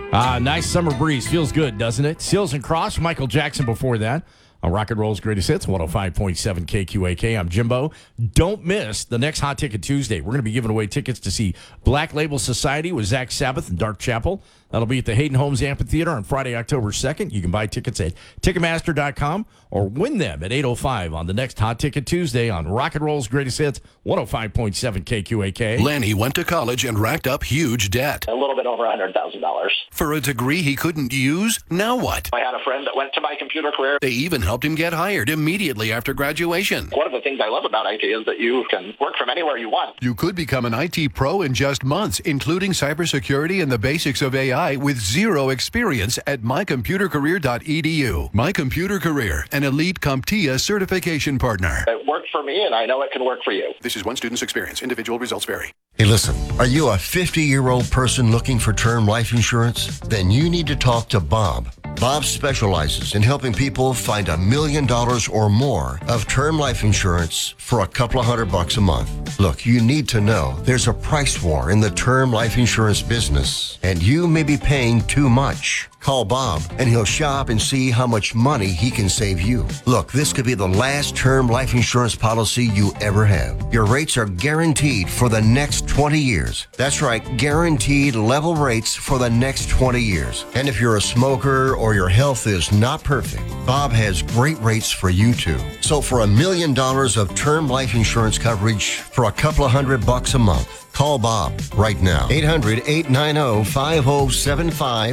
Nice summer breeze. Feels good, doesn't it? Seals and Cross, Michael Jackson before that. On Rock and Roll's Greatest Hits, 105.7 KQAK. I'm Jimbo. Don't miss the next Hot Ticket Tuesday. We're going to be giving away tickets to see Black Label Society with Zach Sabbath and Dark Chapel. That'll be at the Hayden Homes Amphitheater on Friday, October 2nd. You can buy tickets at Ticketmaster.com or win them at 8:05 on the next Hot Ticket Tuesday on Rock and Roll's Greatest Hits, 105.7 KQAK. Lanny went to college and racked up huge debt. A little bit over $100,000. For a degree he couldn't use, now what? I had a friend that went to My Computer Career. They even helped him get hired immediately after graduation. One of the things I love about IT is that you can work from anywhere you want. You could become an IT pro in just months, including cybersecurity and the basics of AI with zero experience at mycomputercareer.edu. My Computer Career, an elite CompTIA certification partner. It worked for me, and I know it can work for you. This is one student's experience. Individual results vary. Hey, listen, are you a 50-year-old person looking for term life insurance? Then you need to talk to Bob. Bob specializes in helping people find $1 million or more of term life insurance for a couple of $100 a month. Look, you need to know there's a price war in the term life insurance business, and you may be paying too much. Call Bob, and he'll shop and see how much money he can save you. Look, this could be the last term life insurance policy you ever have. Your rates are guaranteed for the next 20 years. That's right, guaranteed level rates for the next 20 years. And if you're a smoker or your health is not perfect, Bob has great rates for you too. So for $1 million of term life insurance coverage for a couple of $100 a month, call Bob right now. 800-890-5075.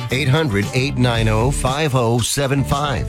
800-890-5075.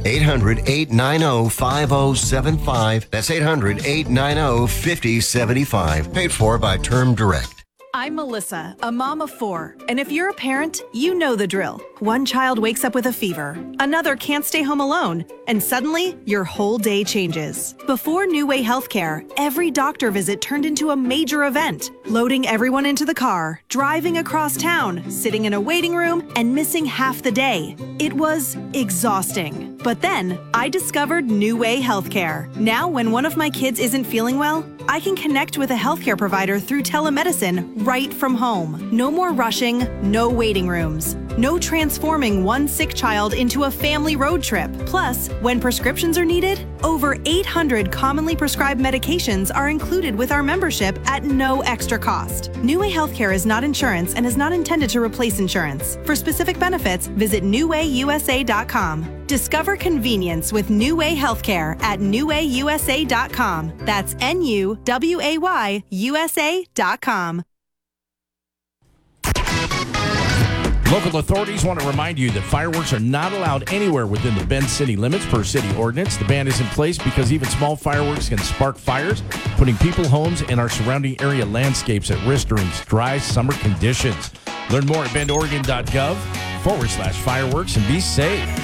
800-890-5075. That's 800-890-5075. Paid for by Term Direct. I'm Melissa, a mom of 4. And if you're a parent, you know the drill. One child wakes up with a fever. Another can't stay home alone. And suddenly, your whole day changes. Before New Way Healthcare, every doctor visit turned into a major event. Loading everyone into the car, driving across town, sitting in a waiting room, and missing half the day. It was exhausting. But then, I discovered New Way Healthcare. Now, when one of my kids isn't feeling well, I can connect with a healthcare provider through telemedicine right from home. No more rushing, no waiting rooms. No transforming one sick child into a family road trip. Plus, when prescriptions are needed, over 800 commonly prescribed medications are included with our membership at no extra cost. New Way Healthcare is not insurance and is not intended to replace insurance. For specific benefits, visit newwayusa.com. Discover convenience with New Way Healthcare at newwayusa.com. That's NUWAYUSA.com. Local authorities want to remind you that fireworks are not allowed anywhere within the Bend city limits per city ordinance. The ban is in place because even small fireworks can spark fires, putting people, homes, and our surrounding area landscapes at risk during dry summer conditions. Learn more at bendoregon.gov/fireworks and be safe.